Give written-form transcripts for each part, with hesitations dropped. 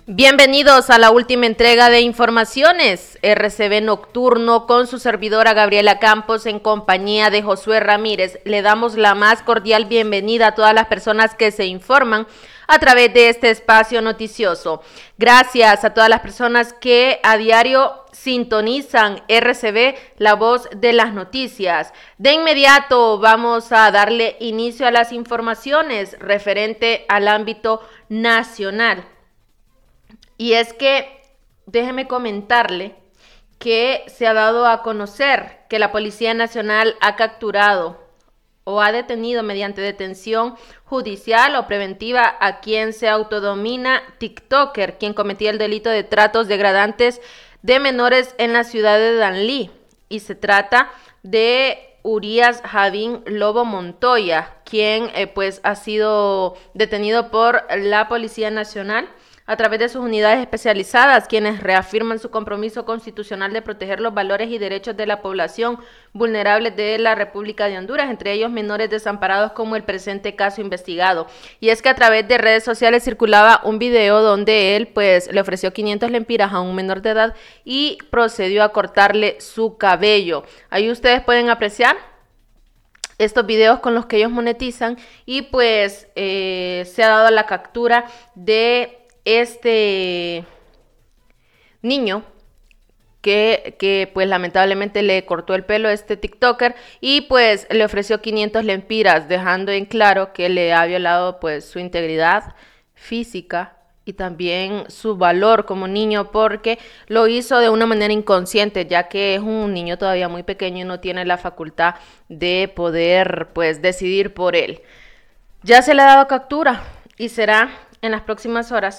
Bienvenidos a la última entrega de Informaciones RCB Nocturno con su servidora Gabriela Campos en compañía de Josué Ramírez. Le damos la más cordial bienvenida a todas las personas que se informan a través de este espacio noticioso. Gracias a todas las personas que a diario sintonizan RCB, la voz de las noticias. De inmediato vamos a darle inicio a las informaciones referente al ámbito nacional. Y es que déjeme comentarle que se ha dado a conocer que la Policía Nacional ha capturado o ha detenido mediante detención judicial o preventiva a quien se autodomina TikToker, quien cometía el delito de tratos degradantes de menores en la ciudad de Danlí. Y se trata de Urias Javín Lobo Montoya, quien pues ha sido detenido por la Policía Nacional a través de sus unidades especializadas, quienes reafirman su compromiso constitucional de proteger los valores y derechos de la población vulnerable de la República de Honduras, entre ellos menores desamparados como el presente caso investigado. Y es que a través de redes sociales circulaba un video donde él pues le ofreció 500 lempiras a un menor de edad y procedió a cortarle su cabello. Ahí ustedes pueden apreciar estos videos con los que ellos monetizan y pues se ha dado la captura de este niño que pues lamentablemente le cortó el pelo a este TikToker y pues le ofreció 500 lempiras, dejando en claro que le ha violado pues su integridad física y también su valor como niño, porque lo hizo de una manera inconsciente, ya que es un niño todavía muy pequeño y no tiene la facultad de poder pues decidir por él. Ya se le ha dado captura y será en las próximas horas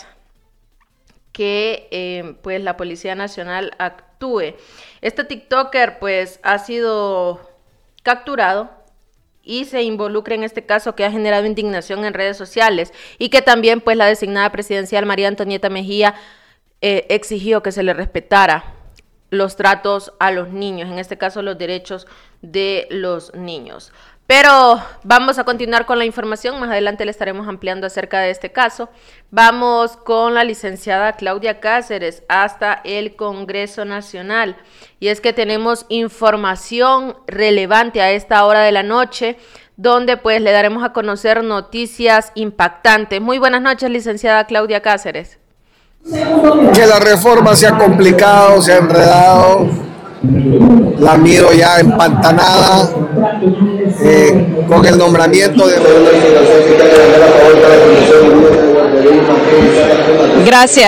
que pues la Policía Nacional actúe. Este TikToker pues ha sido capturado y se involucra en este caso que ha generado indignación en redes sociales y que también pues la designada presidencial María Antonieta Mejía exigió que se le respetara los tratos a los niños, en este caso los derechos de los niños. Pero vamos a continuar con la información, más adelante le estaremos ampliando acerca de este caso. Vamos con la licenciada Claudia Cáceres hasta el Congreso Nacional. Y es que tenemos información relevante a esta hora de la noche, donde pues le daremos a conocer noticias impactantes. Muy buenas noches, licenciada Claudia Cáceres. Que la reforma se ha complicado, se ha enredado, la miro ya empantanada con el nombramiento de... Gracias.